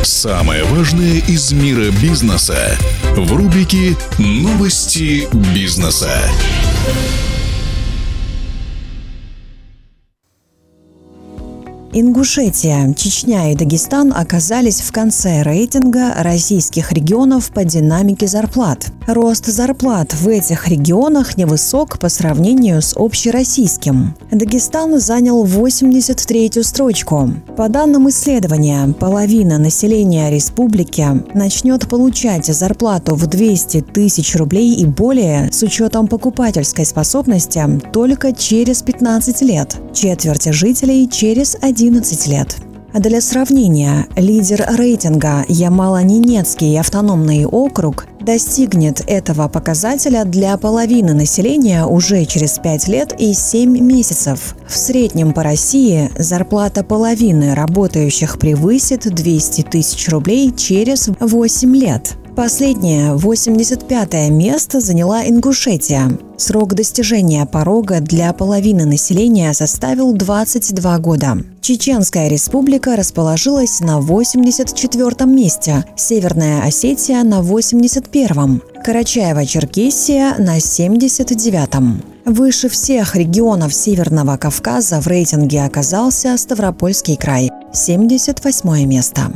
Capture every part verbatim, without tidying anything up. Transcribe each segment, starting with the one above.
Самое важное из мира бизнеса в рубрике «Новости бизнеса». Ингушетия, Чечня и Дагестан оказались в конце рейтинга российских регионов по динамике зарплат. Рост зарплат в этих регионах невысок по сравнению с общероссийским. Дагестан занял восемьдесят третью строчку. По данным исследования, половина населения республики начнет получать зарплату в двести тысяч рублей и более с учетом покупательской способности только через пятнадцать лет, четверть жителей через одиннадцать лет. Для сравнения, лидер рейтинга Ямало-Ненецкий автономный округ достигнет этого показателя для половины населения уже через пять лет и семь месяцев. В среднем по России зарплата половины работающих превысит двести тысяч рублей через восемь лет. Последнее, восемьдесят пятое место заняла Ингушетия. Срок достижения порога для половины населения составил двадцать два года. Чеченская республика расположилась на восемьдесят четвёртом месте, Северная Осетия на восемьдесят первом, Карачаево-Черкесия на семьдесят девятом. Выше всех регионов Северного Кавказа в рейтинге оказался Ставропольский край – семьдесят восьмое место.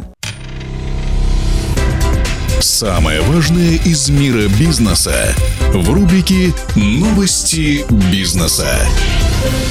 Самое важное из мира бизнеса в рубрике «Новости бизнеса».